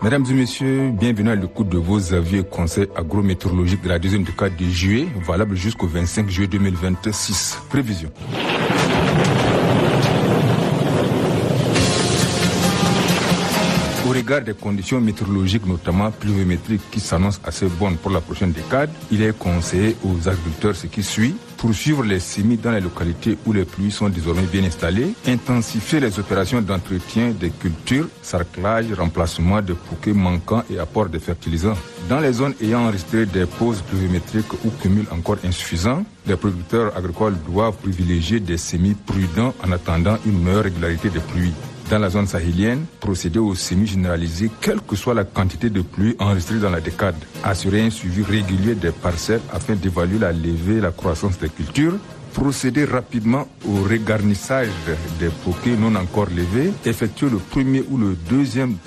Mesdames et messieurs, bienvenue à l'écoute de vos avis et conseils agrométéorologiques de la deuxième décade de juillet, valable jusqu'au 25 juillet 2026. Prévision. Au regard des conditions météorologiques, notamment pluviométriques, qui s'annoncent assez bonnes pour la prochaine décade, il est conseillé aux agriculteurs ce qui suit: poursuivre les semis dans les localités où les pluies sont désormais bien installées, intensifier les opérations d'entretien des cultures, sarclage, remplacement de bouquets manquants et apport de fertilisants. Dans les zones ayant enregistré des pauses pluviométriques ou cumuls encore insuffisants, les producteurs agricoles doivent privilégier des semis prudents en attendant une meilleure régularité des pluies. Dans la zone sahélienne, procéder au semis généralisé, quelle que soit la quantité de pluie enregistrée dans la décade. Assurer un suivi régulier des parcelles afin d'évaluer la levée et la croissance des cultures. Procéder rapidement au regarnissage des bouquets non encore levés. Effectuer le premier ou le deuxième